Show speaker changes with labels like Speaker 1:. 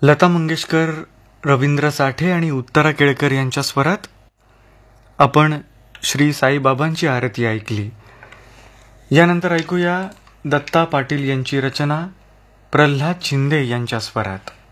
Speaker 1: लता मंगेशकर, रवींद्र साठे आणि उत्तरा केळकर यांच्या स्वरात आपण श्री साईबाबांची आरती ऐकली. यानंतर ऐकूया दत्ता पाटील यांची रचना प्रल्हाद शिंदे यांच्या स्वरात.